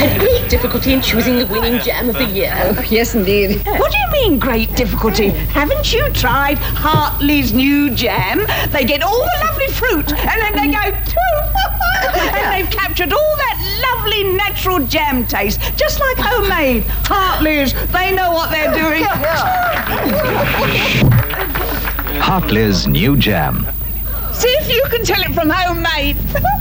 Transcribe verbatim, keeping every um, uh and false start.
had great difficulty in choosing the winning jam of the year. Oh, yes, indeed. What do you mean, great difficulty? Haven't you tried Hartley's new jam? They get all the lovely fruit, and then they go, and they've captured all that lovely natural jam taste, just like homemade. Hartley's, they know what they're doing. Hartley's new jam. See if you can tell it from homemade.